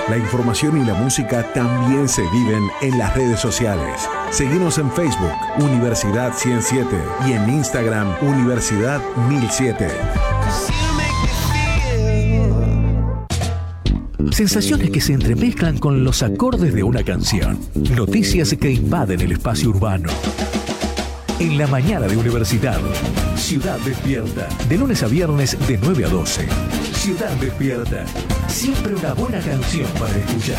La información y la música también se viven en las redes sociales. Seguinos en Facebook, Universidad 107, y en Instagram, Universidad 1007. Sensaciones que se entremezclan con los acordes de una canción. Noticias que invaden el espacio urbano. En la mañana de Universidad, Ciudad Despierta. De lunes a viernes de 9 a 12. Ciudad Despierta. Siempre una buena canción para escuchar.